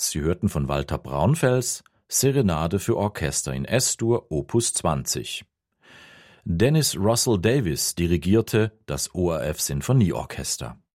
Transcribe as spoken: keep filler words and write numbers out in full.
Sie hörten von Walter Braunfels Serenade für Orchester in Es-Dur Opus zwanzig. Dennis Russell Davis dirigierte das O R F Sinfonieorchester.